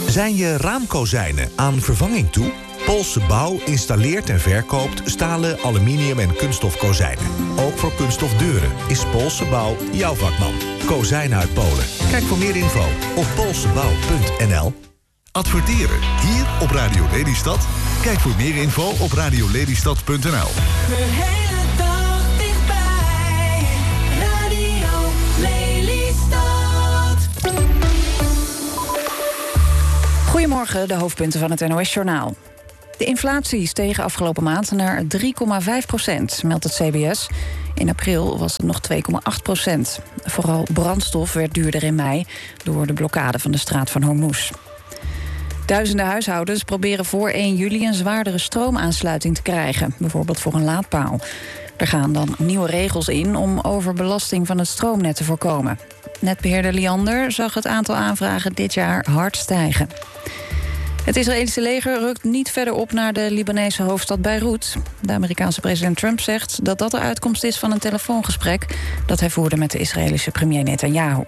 Zijn je raamkozijnen aan vervanging toe? Poolse Bouw installeert en verkoopt stalen, aluminium en kunststof kozijnen. Ook voor kunststof deuren is Poolse Bouw jouw vakman. Kozijnen uit Polen. Kijk voor meer info op poolsebouw.nl. Adverteren hier op Radio Lelystad? Kijk voor meer info op radiolelystad.nl. De hele dag dichtbij. Radio Lelystad. Goedemorgen, de hoofdpunten van het NOS-journaal. De inflatie steeg afgelopen maand naar 3,5%, meldt het CBS. In april was het nog 2,8%. Vooral brandstof werd duurder in mei door de blokkade van de straat van Hormuz. Duizenden huishoudens proberen voor 1 juli een zwaardere stroomaansluiting te krijgen, bijvoorbeeld voor een laadpaal. Er gaan dan nieuwe regels in om overbelasting van het stroomnet te voorkomen. Netbeheerder Liander zag het aantal aanvragen dit jaar hard stijgen. Het Israëlische leger rukt niet verder op naar de Libanese hoofdstad Beirut. De Amerikaanse president Trump zegt dat dat de uitkomst is van een telefoongesprek dat hij voerde met de Israëlische premier Netanyahu.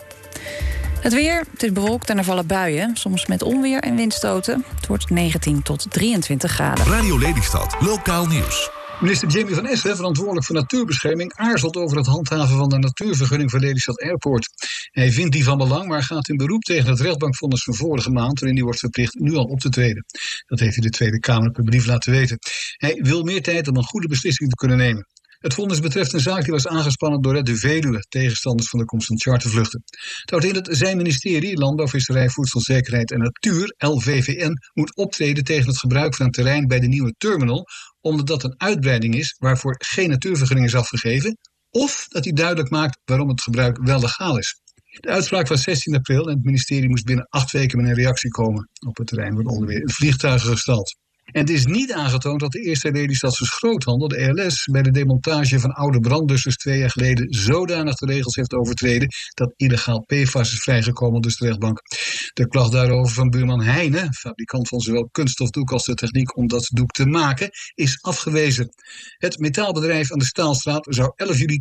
Het weer, het is bewolkt en er vallen buien, soms met onweer en windstoten. Het wordt 19 tot 23 graden. Radio Lelystad, lokaal nieuws. Minister Jamie van Essen, verantwoordelijk voor natuurbescherming, aarzelt over het handhaven van de natuurvergunning voor Lelystad Airport. Hij vindt die van belang, maar gaat in beroep tegen het rechtbankvonnis van vorige maand, waarin hij wordt verplicht nu al op te treden. Dat heeft hij de Tweede Kamer per brief laten weten. Hij wil meer tijd om een goede beslissing te kunnen nemen. Het vonnis betreft een zaak die was aangespannen door Red de Veluwe, tegenstanders van de komst van chartervluchten. Het houdt in dat zijn ministerie, Landbouw, Visserij, Voedselzekerheid en Natuur, LVVN, moet optreden tegen het gebruik van een terrein bij de nieuwe terminal, omdat dat een uitbreiding is waarvoor geen natuurvergunning is afgegeven, of dat hij duidelijk maakt waarom het gebruik wel legaal is. De uitspraak was 16 april en het ministerie moest binnen 8 weken met een reactie komen. Op het terrein wordt onderweer vliegtuigen gestald. En het is niet aangetoond dat de eerste Lelystadse schroothandel, de ELS, bij de demontage van oude brandblussers 2 jaar geleden zodanig de regels heeft overtreden dat illegaal PFAS is vrijgekomen dus de rechtbank. De klacht daarover van buurman Heijnen, fabrikant van zowel kunststofdoek als de techniek om dat doek te maken, is afgewezen. Het metaalbedrijf aan de Staalstraat zou 11 juli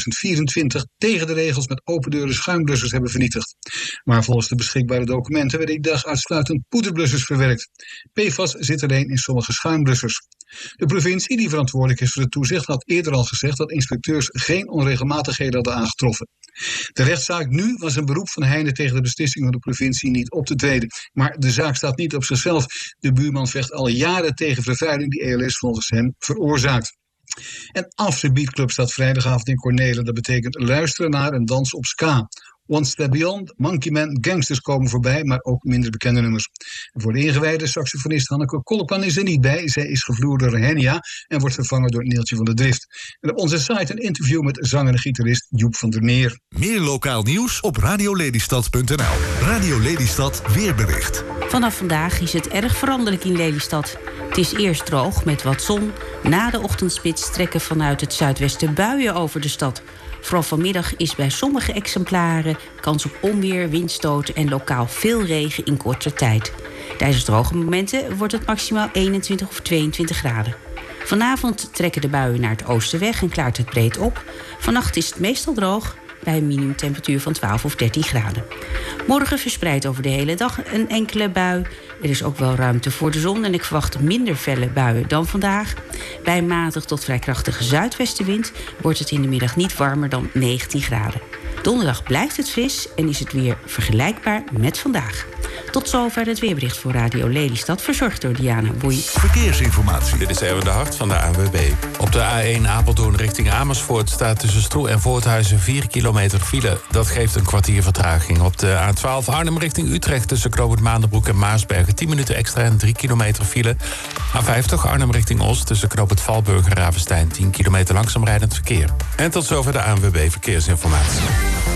2024 tegen de regels met open deuren schuimblussers hebben vernietigd. Maar volgens de beschikbare documenten werden die dag uitsluitend poederblussers verwerkt. PFAS zit alleen in sommige schuimblussers. De provincie, die verantwoordelijk is voor het toezicht, had eerder al gezegd dat inspecteurs geen onregelmatigheden hadden aangetroffen. De rechtszaak nu was een beroep van Heijnen tegen de beslissing van de provincie niet op te treden. Maar de zaak staat niet op zichzelf. De buurman vecht al jaren tegen vervuiling die ELS volgens hem veroorzaakt. En Afterbeat Club staat vrijdagavond in Cornelen. Dat betekent luisteren naar en dansen op ska. One Step Beyond, Monkey Man, Gangsters komen voorbij, maar ook minder bekende nummers. En voor de ingewijde saxofonist Hanneke Kollepan is er niet bij. Zij is gevloerd door Henia en wordt vervangen door Neeltje van der Drift. En op onze site een interview met zanger en gitarist Joep van der Meer. Meer lokaal nieuws op radiolelystad.nl. Radio Lelystad weerbericht. Vanaf vandaag is het erg veranderlijk in Lelystad. Het is eerst droog met wat zon. Na de ochtendspits trekken vanuit het zuidwesten buien over de stad. Vooral vanmiddag is bij sommige exemplaren kans op onweer, windstoten en lokaal veel regen in korte tijd. Tijdens droge momenten wordt het maximaal 21 of 22 graden. Vanavond trekken de buien naar het oosten weg en klaart het breed op. Vannacht is het meestal droog bij een minimumtemperatuur van 12 of 13 graden. Morgen verspreidt over de hele dag een enkele bui. Er is ook wel ruimte voor de zon en ik verwacht minder felle buien dan vandaag. Bij een matig tot vrij krachtige zuidwestenwind wordt het in de middag niet warmer dan 19 graden. Donderdag blijft het fris en is het weer vergelijkbaar met vandaag. Tot zover het weerbericht voor Radio Lelystad, verzorgd door Diana Boei. Verkeersinformatie. Dit is Erwin de Hart van de ANWB. Op de A1 Apeldoorn richting Amersfoort staat tussen Stroe en Voorthuizen 4 kilometer file. Dat geeft een kwartier vertraging. Op de A12 Arnhem richting Utrecht tussen Knoopend Maandenbroek en Maarsbergen 10 minuten extra en 3 kilometer file. A50 Arnhem richting Os tussen Knoopend Valburg en Ravenstein 10 kilometer langzaam rijdend verkeer. En tot zover de ANWB Verkeersinformatie.